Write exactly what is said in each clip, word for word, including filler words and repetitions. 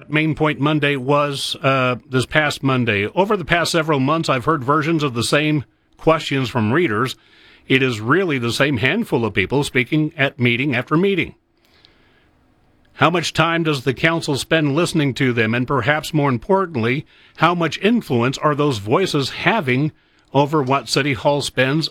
what Main Point Monday was uh, this past Monday. Over the past several months, I've heard versions of the same questions from readers. It is really the same handful of people speaking at meeting after meeting. How much time does the council spend listening to them? And perhaps more importantly, how much influence are those voices having over what City Hall spends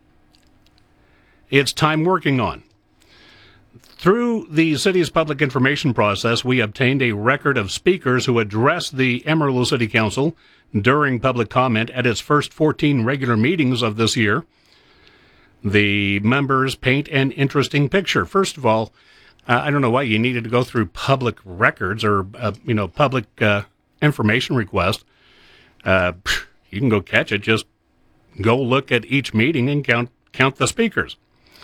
its time working on? Through the city's public information process, we obtained a record of speakers who addressed the Amarillo City Council during public comment at its first fourteen regular meetings of this year. The members paint an interesting picture. First of all, uh, I don't know why you needed to go through public records or, uh, you know, public uh, information request. Uh, you can go catch it. Just go look at each meeting and count count the speakers.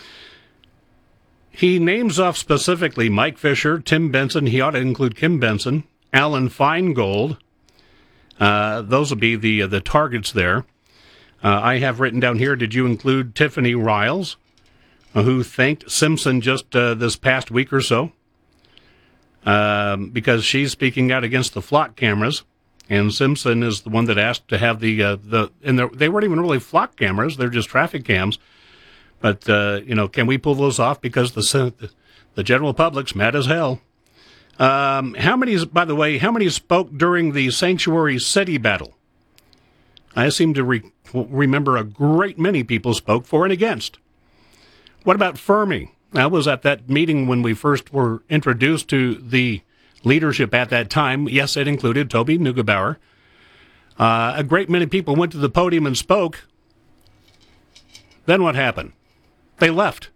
He names off specifically Mike Fisher, Tim Benson. He ought to include Kim Benson, Alan Feingold. Uh, those will be the uh, the targets there. Uh, I have written down here, did you include Tiffany Riles, uh, who thanked Simpson just uh, this past week or so? Um, because she's speaking out against the flock cameras, and Simpson is the one that asked to have the, uh, the and they weren't even really flock cameras, they're just traffic cams. But, uh, you know, can we pull those off? Because the the general public's mad as hell. Um, how many, by the way, how many spoke during the Sanctuary City battle? I seem to re- remember a great many people spoke for and against. What about Fermi? I was at that meeting when we first were introduced to the leadership at that time. Yes, it included Toby Neugebauer. Uh, a great many people went to the podium and spoke. Then what happened? They left.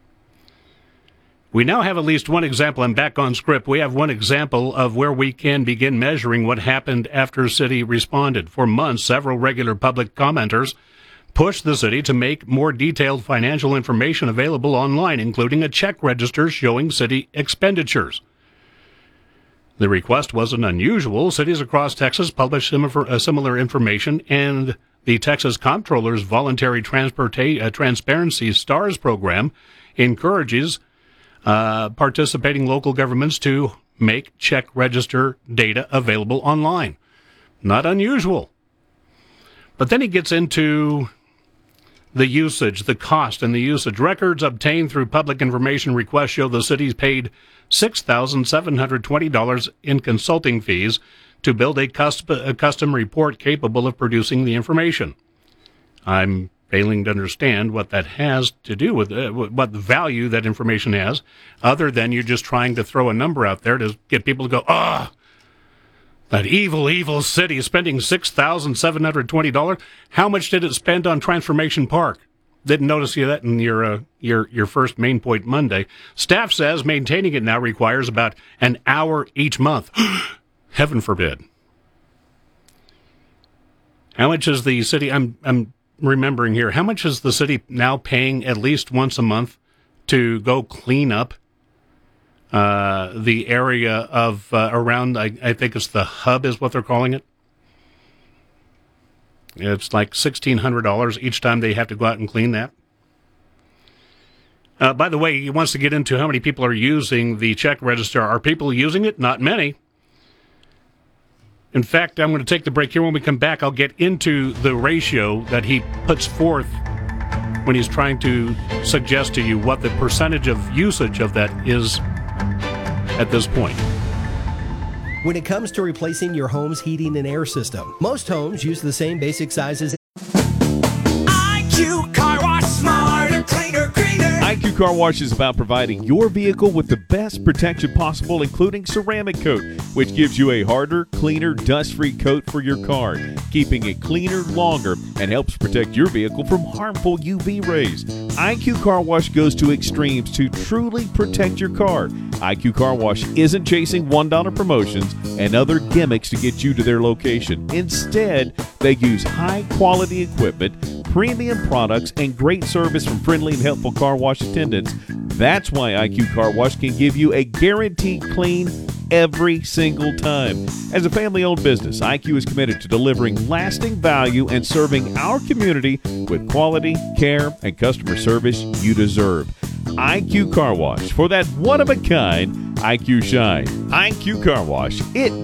We now have at least one example. I'm back on script. We have one example of where we can begin measuring what happened after City responded. For months, several regular public commenters pushed the city to make more detailed financial information available online, including a check register showing city expenditures. The request wasn't unusual. Cities across Texas published similar information, and the Texas Comptroller's Voluntary Transporta- uh, Transparency STARS program encourages uh, participating local governments to make check register data available online. Not unusual. But then he gets into the usage, the cost and the usage. Records obtained through public information requests show the city's paid six thousand seven hundred twenty dollars in consulting fees to build a custom, a custom report capable of producing the information. I'm failing to understand what that has to do with uh, what the value that information has, other than you're just trying to throw a number out there to get people to go, ah, oh, that evil, evil city is spending six thousand seven hundred twenty dollars. How much did it spend on Transformation Park? Didn't notice you that in your uh, your your first Main Point Monday. Staff says maintaining it now requires about an hour each month. Heaven forbid. How much is the city, I'm I'm remembering here, how much is the city now paying at least once a month to go clean up uh, the area of uh, around, I, I think it's the hub is what they're calling it? It's like sixteen hundred dollars each time they have to go out and clean that. Uh, by the way, he wants to get into how many people are using the check register. Are people using it? Not many. In fact, I'm going to take the break here. When we come back, I'll get into the ratio that he puts forth when he's trying to suggest to you what the percentage of usage of that is at this point. When it comes to replacing your home's heating and air system, most homes use the same basic sizes. I Q Car Wash, smarter, cleaner, greener. I Q Car Wash is about providing your vehicle with the best protection possible, including ceramic coat, which gives you a harder, cleaner, dust-free coat for your car, keeping it cleaner longer and helps protect your vehicle from harmful U V rays. I Q Car Wash goes to extremes to truly protect your car. I Q Car Wash isn't chasing one dollar promotions and other gimmicks to get you to their location. Instead, they use high-quality equipment, premium products, and great service from friendly and helpful car wash attendants. That's why I Q Car Wash can give you a guaranteed clean every single time. As a family-owned business, I Q is committed to delivering lasting value and serving our community with quality, care, and customer service you deserve. I Q Car Wash, for that one-of-a-kind I Q shine. I Q Car Wash, it